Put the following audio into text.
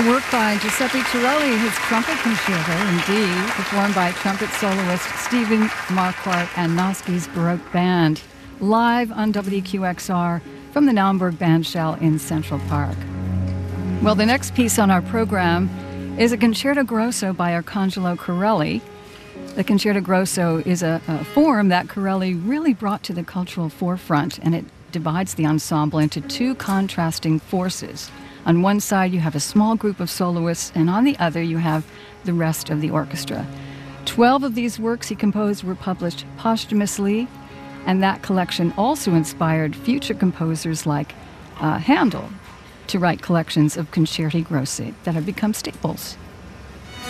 work by Giuseppe Torelli, his trumpet concerto in D, performed by trumpet soloist Stephen Marquardt and Noski's Baroque Band, live on WQXR from the Naumburg Bandshell in Central Park. Well, the next piece on our program is a Concerto Grosso by Arcangelo Corelli. The Concerto Grosso is a form that Corelli really brought to the cultural forefront, and it divides the ensemble into two contrasting forces. On one side, you have a small group of soloists, and on the other, you have the rest of the orchestra. 12 of these works he composed were published posthumously, and that collection also inspired future composers like Handel to write collections of concerti grossi that have become staples.